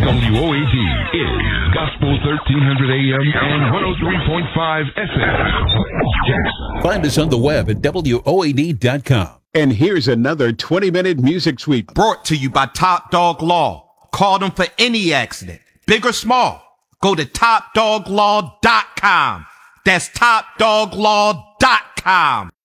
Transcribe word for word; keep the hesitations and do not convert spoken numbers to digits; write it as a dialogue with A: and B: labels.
A: W O A D is Gospel thirteen hundred A M and one oh three point five F M.
B: Find us on the web at W O A D dot com.
C: And here's another twenty-minute music sweep.
D: Brought to you by Top Dog Law. Call them for any accident, big or small. Go to top dog law dot com. That's top dog law dot com.